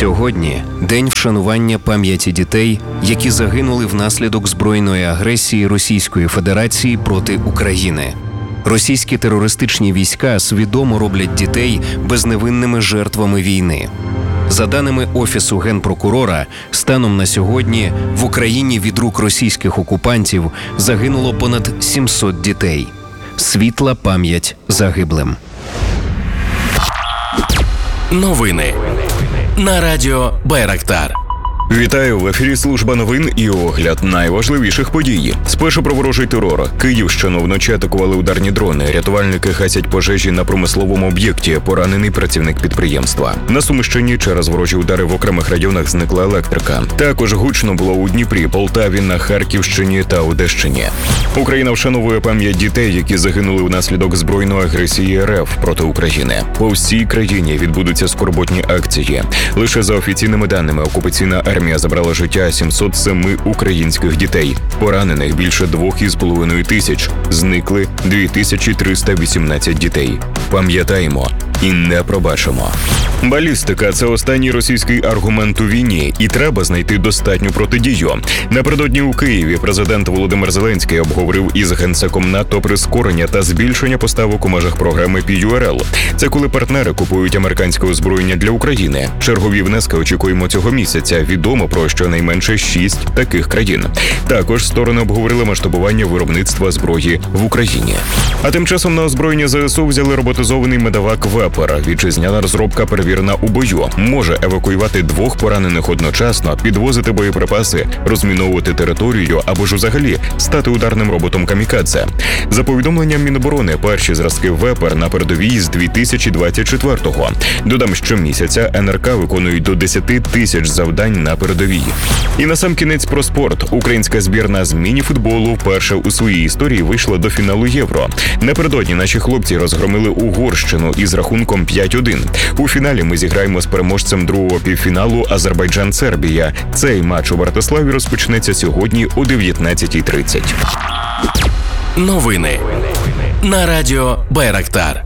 Сьогодні – день вшанування пам'яті дітей, які загинули внаслідок збройної агресії Російської Федерації проти України. Російські терористичні війська свідомо роблять дітей безневинними жертвами війни. За даними Офісу Генпрокурора, станом на сьогодні в Україні від рук російських окупантів загинуло понад 700 дітей. Світла пам'ять загиблим. Новини на радіо Байрактар. Вітаю, в ефірі служба новин і огляд найважливіших подій. Спершу про ворожий терор. Київщину вночі атакували ударні дрони. Рятувальники гасять пожежі на промисловому об'єкті. Поранений працівник підприємства. На Сумщині через ворожі удари в окремих районах зникла електрика. Також гучно було у Дніпрі, Полтаві, на Харківщині та Одещині. Україна вшановує пам'ять дітей, які загинули внаслідок збройної агресії РФ проти України. По всій країні відбудуться скорботні акції. Лише за офіційними даними, окупаційна армія забрала життя 707 українських дітей. Поранених більше 2,5 тисяч. Зникли 2318 дітей. Пам'ятаємо і не пробачимо. Балістика – це останній російський аргумент у війні, і треба знайти достатню протидію. Напередодні у Києві президент Володимир Зеленський обговорив із генсеком НАТО прискорення та збільшення поставок у межах програми PURL. Це коли партнери купують американське озброєння для України. Чергові внески очікуємо цього місяця. Відомо про щонайменше 6 таких країн. Також сторони обговорили масштабування виробництва зброї в Україні. А тим часом на озброєння ЗСУ взяли роботизований медовак «Вепер». Вітчизняна розробка перевірена у бою. Може евакуювати 2 поранених одночасно, підвозити боєприпаси, розміновувати територію або ж взагалі стати ударним роботом камікадзе. За повідомленням Міноборони, перші зразки «Вепер» на передовій з 2024-го. Додам, щомісяця НРК виконують до 10 тисяч завдань на передовій. І насамкінець про спорт. Українська збірна з міні-футболу вперше у своїй історії вийшла до фіналу Євро. Напередодні наші хлопці розгромили Угорщину із рахунком 5-1. У фіналі ми зіграємо з переможцем другого півфіналу Азербайджан-Сербія. Цей матч у Братиславі розпочнеться сьогодні о 19:30. Новини на радіо Байрактар.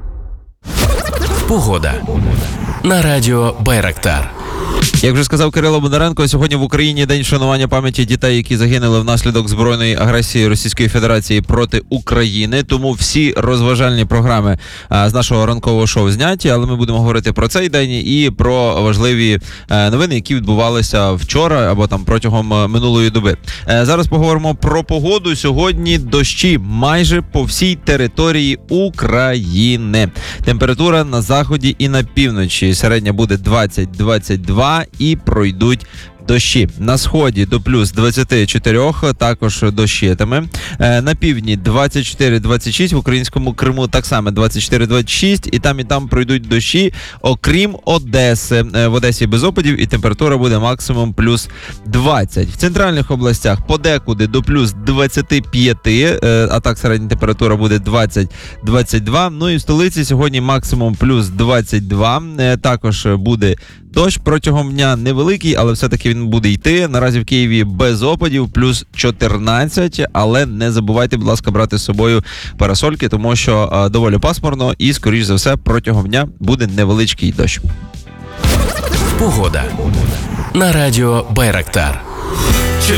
Погода на радіо Байрактар. Як вже сказав Кирило Бондаренко, сьогодні в Україні день вшанування пам'яті дітей, які загинули внаслідок збройної агресії Російської Федерації проти України. Тому всі розважальні програми з нашого ранкового шоу зняті, але ми будемо говорити про цей день і про важливі новини, які відбувалися вчора або там протягом минулої доби. Зараз поговоримо про погоду. Сьогодні дощі майже по всій території України. Температура на заході і на півночі середня буде 20-22 і пройдуть дощі. На сході до плюс 24, також дощитиме. На півдні 24-26, в українському Криму так само 24-26, і там пройдуть дощі, окрім Одеси. В Одесі без опадів і температура буде максимум плюс 20. В центральних областях подекуди до плюс 25, а так середня температура буде 20-22. Ну і в столиці сьогодні максимум плюс 22. Також буде дощ протягом дня невеликий, але все-таки він буде йти. Наразі в Києві без опадів, плюс 14, але не забувайте, будь ласка, брати з собою парасольки, тому що доволі пасмурно і, скоріш за все, протягом дня буде невеличкий дощ. Погода на радіо Байрактар.